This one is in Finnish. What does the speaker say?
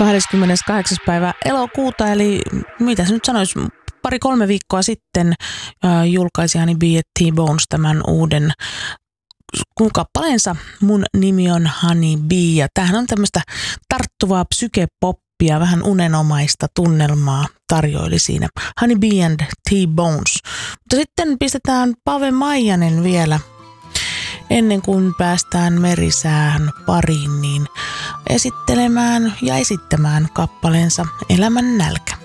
28. päivä elokuuta, eli mitä se nyt sanoisi, 2-3 viikkoa sitten julkaisi Honey Bee T-Bones tämän uuden kappaleensa Mun nimi on Honey Bee, ja tämähän on tämmöistä tarttuvaa psykepoppia, vähän unenomaista tunnelmaa tarjoili siinä Honey Bee and T-Bones. Mutta sitten pistetään Pave Maijanen vielä ennen kuin päästään Merisään pariin, niin esittelemään ja esittämään kappaleensa Elämän nälkä.